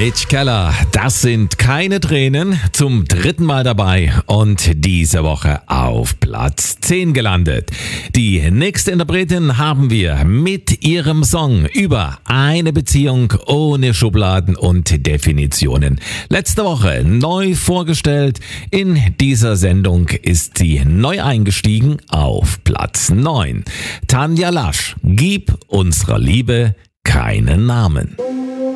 Mitch Keller, das sind keine Tränen, zum dritten Mal dabei und diese Woche auf Platz 10 gelandet. Die nächste Interpretin haben wir mit ihrem Song über eine Beziehung ohne Schubladen und Definitionen. Letzte Woche neu vorgestellt, in dieser Sendung ist sie neu eingestiegen auf Platz 9. Tanja Lasch, gib unserer Liebe keinen Namen.